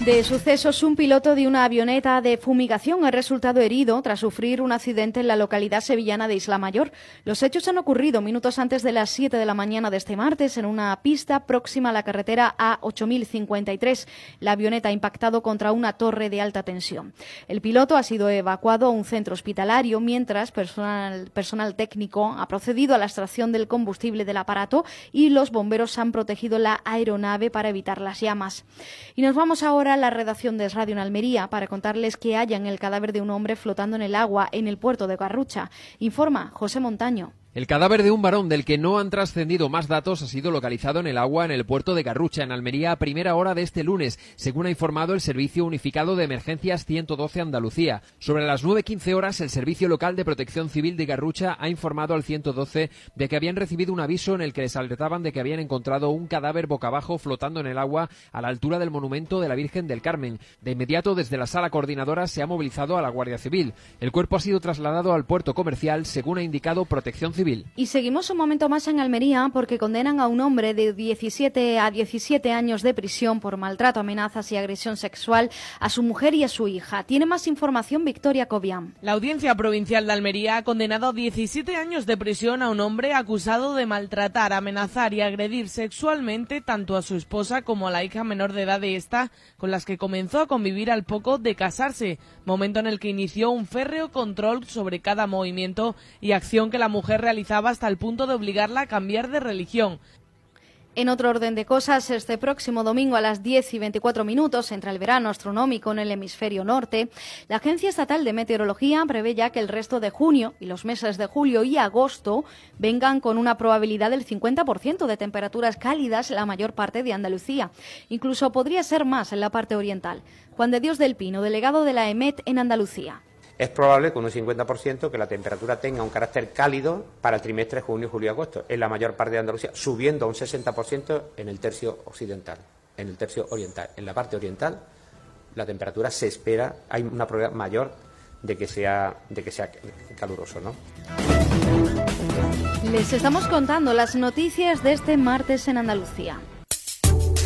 De sucesos, un piloto de una avioneta de fumigación ha resultado herido tras sufrir un accidente en la localidad sevillana de Isla Mayor. Los hechos han ocurrido minutos antes de las 7 de la mañana de este martes en una pista próxima a la carretera A8053. La avioneta ha impactado contra una torre de alta tensión. El piloto ha sido evacuado a un centro hospitalario, mientras personal técnico ha procedido a la extracción del combustible del aparato y los bomberos han protegido la aeronave para evitar las llamas. Y nos vamos ahora a la redacción de Es Radio en Almería para contarles que hallan el cadáver de un hombre flotando en el agua en el puerto de Garrucha. Informa José Montaño. El cadáver de un varón del que no han trascendido más datos ha sido localizado en el agua en el puerto de Garrucha, en Almería, a primera hora de este lunes, según ha informado el Servicio Unificado de Emergencias 112 Andalucía. Sobre las 9:15 horas, el Servicio Local de Protección Civil de Garrucha ha informado al 112 de que habían recibido un aviso en el que les alertaban de que habían encontrado un cadáver boca abajo flotando en el agua a la altura del monumento de la Virgen del Carmen. De inmediato, desde la sala coordinadora, se ha movilizado a la Guardia Civil. El cuerpo ha sido trasladado al puerto comercial, según ha indicado Protección Civil. Y seguimos un momento más en Almería porque condenan a un hombre de 17 a 17 años de prisión por maltrato, amenazas y agresión sexual a su mujer y a su hija. Tiene más información Victoria Cobian. La Audiencia Provincial de Almería ha condenado a 17 años de prisión a un hombre acusado de maltratar, amenazar y agredir sexualmente tanto a su esposa como a la hija menor de edad de esta, con las que comenzó a convivir al poco de casarse, momento en el que inició un férreo control sobre cada movimiento y acción que la mujer realizaba hasta el punto de obligarla a cambiar de religión. En otro orden de cosas, este próximo domingo a las 10:24 entra el verano astronómico en el hemisferio norte. La Agencia Estatal de Meteorología prevé ya que el resto de junio y los meses de julio y agosto vengan con una probabilidad del 50% de temperaturas cálidas en la mayor parte de Andalucía. Incluso podría ser más en la parte oriental. Juan de Dios del Pino, delegado de la EMET en Andalucía. Es probable, con un 50%, que la temperatura tenga un carácter cálido para el trimestre junio, julio y agosto, en la mayor parte de Andalucía, subiendo a un 60% en el tercio occidental, en el tercio oriental. En la parte oriental, la temperatura se espera, hay una probabilidad mayor de que sea caluroso, ¿no? Les estamos contando las noticias de este martes en Andalucía.